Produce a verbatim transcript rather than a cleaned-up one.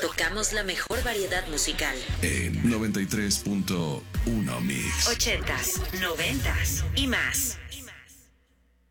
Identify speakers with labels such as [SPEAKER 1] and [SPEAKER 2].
[SPEAKER 1] tocamos la mejor variedad musical.
[SPEAKER 2] En noventa y tres punto uno Mix.
[SPEAKER 1] Ochentas, noventas y más.